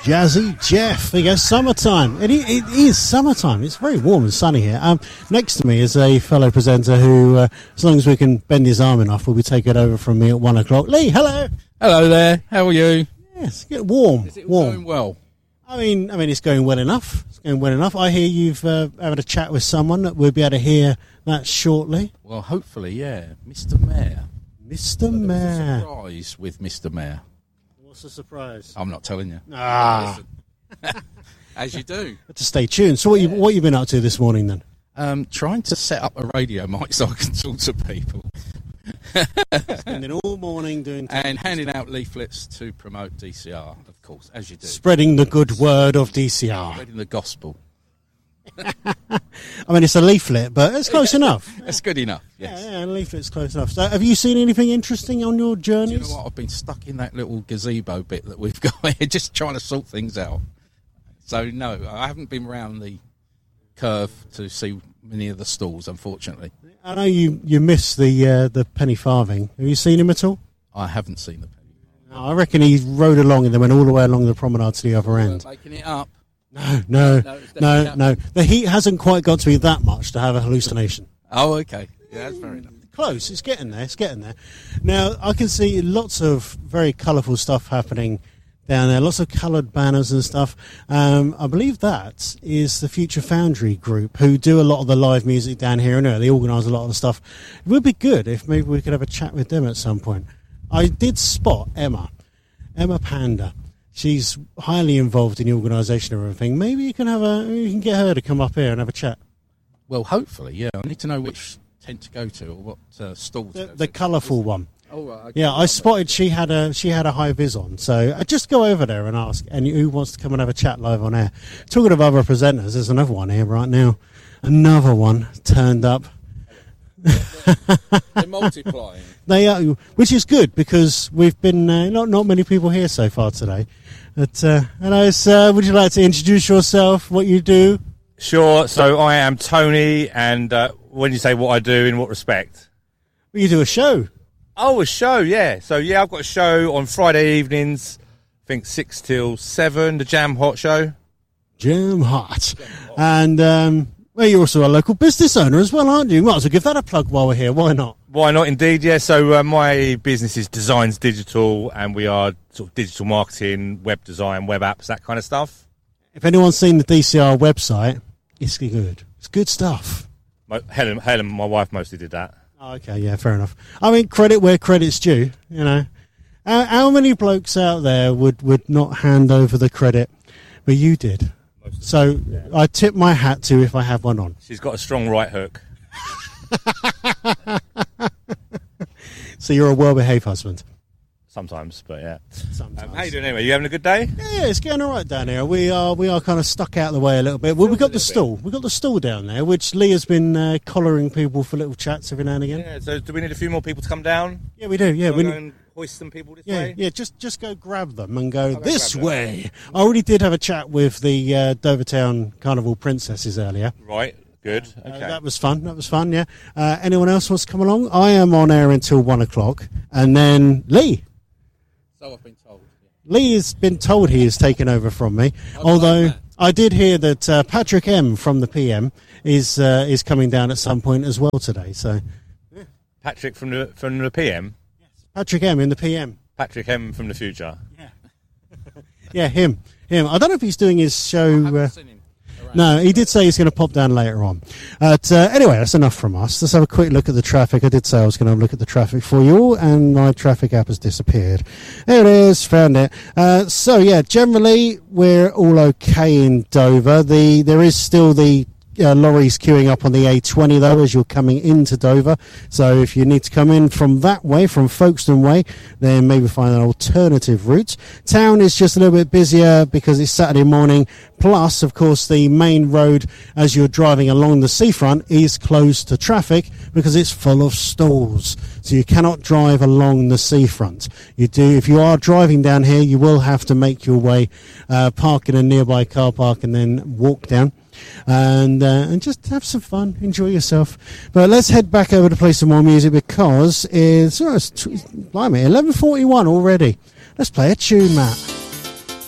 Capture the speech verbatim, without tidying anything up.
Jazzy Jeff. There you go, summertime. It, it is summertime. It's very warm and sunny here. Um, next to me is a fellow presenter who, uh, as long as we can bend his arm enough, will be taking over from me at one o'clock. Lee, hello. Hello there. How are you? Yes, get warm. Is it warm. going well? I mean, I mean, it's going well enough. It's going well enough. I hear you've uh, had a chat with someone that we'll be able to hear that shortly. Well, hopefully, yeah. Mister Mayor. Mister Well, there was Mayor. a surprise with Mister Mayor. What's the surprise? I'm not telling you. Ah. As you do. Have to stay tuned. So what you what you been up to this morning then? Um, trying to set up a radio mic so I can talk to people. Spending all morning doing and handing out leaflets to promote D C R, of course, as you do. Spreading the good word of D C R. Spreading the gospel. I mean, it's a leaflet, but it's close enough. It's good enough, yes. Yeah, yeah, a leaflet's close enough. So have you seen anything interesting on your Do journeys? you know what? I've been stuck in that little gazebo bit that we've got here, just trying to sort things out. So, no, I haven't been around the curve to see many of the stalls, unfortunately. I know you, you missed the uh, the penny farthing. Have you seen him at all? I haven't seen the penny. No, I reckon he rode along and then went all the way along the promenade to the other We're end. making it up. No, no, No, it's no, definitely no. The heat hasn't quite got to be that much to have a hallucination. Oh, okay. Yeah, that's fair enough. Close. It's getting there. It's getting there. Now, I can see lots of very colourful stuff happening down there. Lots of coloured banners and stuff. Um, I believe that is the Future Foundry group who do a lot of the live music down here. And they organise a lot of the stuff. It would be good if maybe we could have a chat with them at some point. I did spot Emma. Emma Panda. She's highly involved in the organisation of everything. Maybe you can have a, you can get her to come up here and have a chat. Well, hopefully, yeah. I need to know which tent to go to or what uh, stall to The, go the to. colourful one. Oh, right, okay. Yeah, I spotted she had a she had a high vis on, so I just go over there and ask, and who wants to come and have a chat live on air? Talking of other presenters, there's another one here right now. Another one turned up. They're multiplying. They are, which is good because we've been uh, not not many people here so far today. But uh, hello, sir. Would you like to introduce yourself? What you do? Sure. So I am Tony, and uh, when you say what I do, in what respect? Well, you do a show. Oh, a show, yeah. So yeah, I've got a show on Friday evenings. I think six till seven. The Jam Hot Show. Jam Hot, and um, well, you're also a local business owner as well, aren't you? Might as well give that a plug while we're here. Why not? Why not? Indeed, yeah. So uh, my business is Designs Digital, and we are sort of digital marketing, web design, web apps, that kind of stuff. If anyone's seen the D C R website, it's good. It's good stuff. My, Helen, Helen, my wife, mostly did that. Oh, okay, yeah, fair enough. I mean, credit where credit's due, you know. How, how many blokes out there would, would not hand over the credit? But you did. So yeah. I tip my hat to if I have one on. She's got a strong right hook. So you're a well-behaved husband. Sometimes, but yeah. Sometimes. Um, how you doing anyway? You having a good day? Yeah, yeah, it's going all right down here. We are we are kind of stuck out of the way a little bit. Well, we got the bit. stall. We got the stall down there, which Lee has been uh, collaring people for little chats every now and again. Yeah. So do we need a few more people to come down? Yeah, we do. Yeah, Wanna we. go and hoist some people this Yeah, way. yeah. Just just go grab them and go I'll go this grab them. way. I already did have a chat with the uh, Dovertown Carnival Princesses earlier. Right. Good. Okay. Uh, that was fun. That was fun. Yeah. Uh, anyone else wants to come along? I am on air until one o'clock, and then Lee. So I've been told. Lee has been told he is taking over from me. I'd although like that. I did hear that uh, Patrick M from the P M is uh, is coming down at some point as well today. So Patrick from the from the P M. Patrick M in the P M. Patrick M from the future. Yeah. Yeah, him. Him. I don't know if he's doing his show. I haven't Uh, seen him around. no, he did say he's going to pop down later on. But uh, anyway, that's enough from us. Let's have a quick look at the traffic. I did say I was going to have a look at the traffic for you all, and my traffic app has disappeared. There it is, found it. Uh, so yeah, generally we're all okay in Dover. The there is still the Uh, lorries queuing up on the A twenty though as you're coming into Dover, so if you need to come in from that way, from Folkestone way, then maybe find an alternative route. Town is just a little bit busier because it's Saturday morning, plus of course the main road as you're driving along the seafront is closed to traffic because it's full of stalls, so you cannot drive along the seafront. You do, if you are driving down here, you will have to make your way, uh, park in a nearby car park and then walk down. And uh, and just have some fun, enjoy yourself. But let's head back over to play some more music because it's, oh, it's blimey, eleven forty-one already. Let's play a tune, Matt.